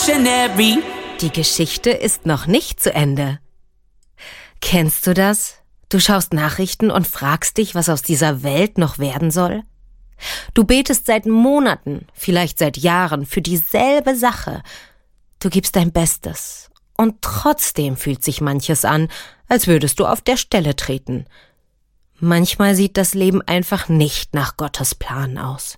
revolutionary. Die Geschichte ist noch nicht zu Ende. Kennst du das? Du schaust Nachrichten und fragst dich, was aus dieser Welt noch werden soll? Du betest seit Monaten, vielleicht seit Jahren, für dieselbe Sache. Du gibst dein Bestes. Und trotzdem fühlt sich manches an, als würdest du auf der Stelle treten. Manchmal sieht das Leben einfach nicht nach Gottes Plan aus.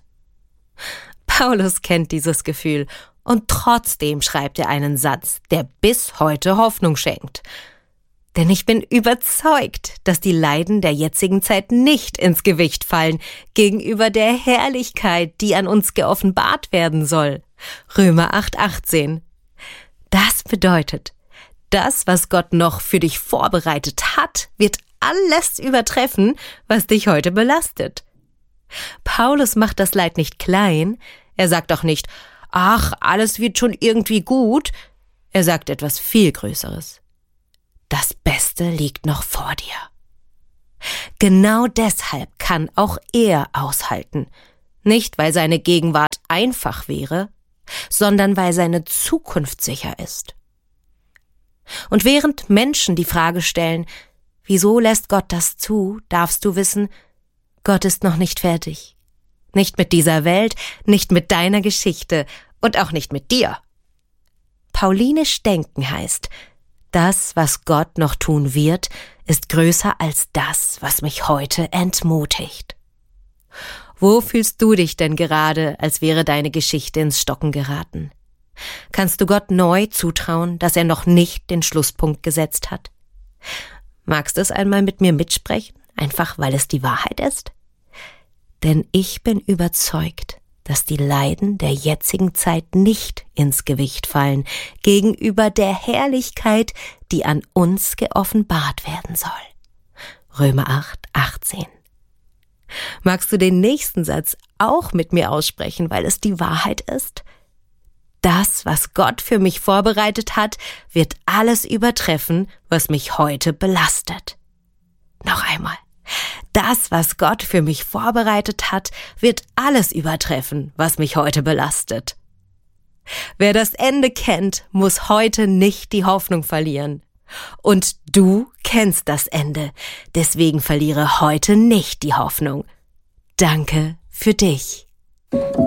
Paulus kennt dieses Gefühl und trotzdem schreibt er einen Satz, der bis heute Hoffnung schenkt. Denn ich bin überzeugt, dass die Leiden der jetzigen Zeit nicht ins Gewicht fallen gegenüber der Herrlichkeit, die an uns geoffenbart werden soll. Römer 8,18. Das bedeutet, das, was Gott noch für dich vorbereitet hat, wird alles übertreffen, was dich heute belastet. Paulus macht das Leid nicht klein. Er sagt auch nicht, ach, alles wird schon irgendwie gut. Er sagt etwas viel Größeres. Das Beste liegt noch vor dir. Genau deshalb kann auch er aushalten. Nicht, weil seine Gegenwart einfach wäre, sondern weil seine Zukunft sicher ist. Und während Menschen die Frage stellen, wieso lässt Gott das zu, darfst du wissen, Gott ist noch nicht fertig. Nicht mit dieser Welt, nicht mit deiner Geschichte und auch nicht mit dir. Paulinisch denken heißt, das, was Gott noch tun wird, ist größer als das, was mich heute entmutigt. Wo fühlst du dich denn gerade, als wäre deine Geschichte ins Stocken geraten? Kannst du Gott neu zutrauen, dass er noch nicht den Schlusspunkt gesetzt hat? Magst du es einmal mit mir mitsprechen, einfach weil es die Wahrheit ist? Denn ich bin überzeugt, dass die Leiden der jetzigen Zeit nicht ins Gewicht fallen gegenüber der Herrlichkeit, die an uns geoffenbart werden soll. Römer 8,18. Magst du den nächsten Satz auch mit mir aussprechen, weil es die Wahrheit ist? Das, was Gott für mich vorbereitet hat, wird alles übertreffen, was mich heute belastet. Noch einmal. Das, was Gott für mich vorbereitet hat, wird alles übertreffen, was mich heute belastet. Wer das Ende kennt, muss heute nicht die Hoffnung verlieren. Und du kennst das Ende, deswegen verliere heute nicht die Hoffnung. Danke für dich.